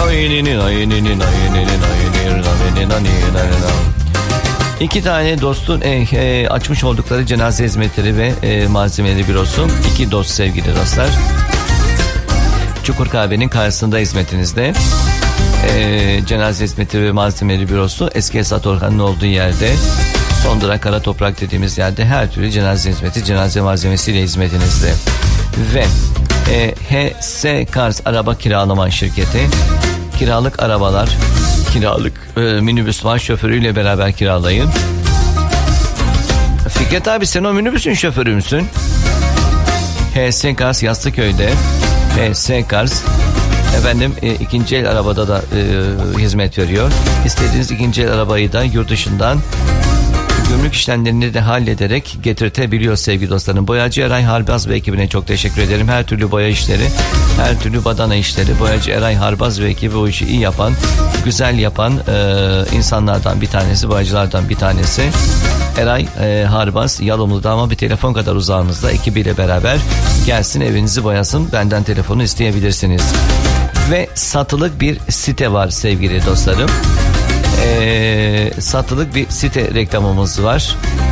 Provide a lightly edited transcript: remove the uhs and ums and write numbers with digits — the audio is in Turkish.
İki tane dostun açmış oldukları cenaze hizmetleri ve malzemeleri bürosu. İki dost sevgili dostlar. Çukur Kahve'nin karşısında hizmetinizde. Cenaze hizmetleri ve malzemeleri bürosu Eski Esat Orhan'ın olduğu yerde. Son durak Kara Toprak dediğimiz yerde her türlü cenaze hizmeti, cenaze malzemesiyle hizmetinizde. Ve HS Cars araba kiralama şirketi. Kiralık arabalar, kiralık minibüs var, şoförüyle beraber kiralayın. Fikret abi, sen o minibüsün şoförü müsün? HS Cars Yastıköy'de. HS Cars efendim ikinci el arabada da hizmet veriyor. İstediğiniz ikinci el arabayı da yurt dışından gümrük işlemlerini de hallederek getirtebiliyor sevgili dostlarım. Boyacı Eray Harbaz ve ekibine çok teşekkür ederim. Her türlü boya işleri, her türlü badana işleri, Boyacı Eray Harbaz ve ekibi o işi iyi yapan, güzel yapan insanlardan bir tanesi, boyacılardan bir tanesi. Eray Harbaz Yalomlu'da ama bir telefon kadar uzağınızda, ekibiyle beraber gelsin evinizi boyasın, benden telefonu isteyebilirsiniz. Ve satılık bir site var sevgili dostlarım. Satılık bir site reklamımız var.